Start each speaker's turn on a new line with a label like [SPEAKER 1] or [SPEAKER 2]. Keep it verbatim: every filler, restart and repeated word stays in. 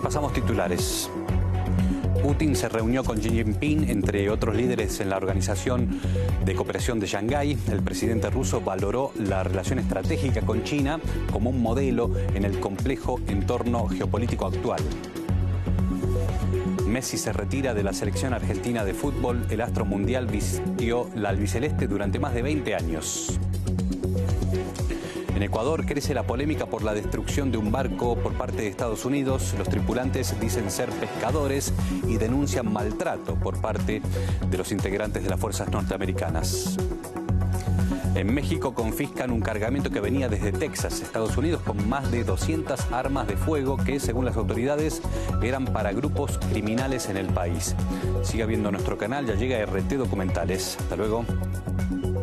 [SPEAKER 1] Repasamos titulares. Putin se reunió con Xi Jinping, entre otros líderes en la Organización de Cooperación de Shanghái. El presidente ruso valoró la relación estratégica con China como un modelo en el complejo entorno geopolítico actual. Messi se retira de la selección argentina de fútbol. El astro mundial vistió la albiceleste durante más de veinte años. En Ecuador crece la polémica por la destrucción de un barco por parte de Estados Unidos. Los tripulantes dicen ser pescadores y denuncian maltrato por parte de los integrantes de las fuerzas norteamericanas. En México confiscan un cargamento que venía desde Texas, Estados Unidos, con más de doscientas armas de fuego que, según las autoridades, eran para grupos criminales en el país. Siga viendo nuestro canal, ya llega R T Documentales. Hasta luego.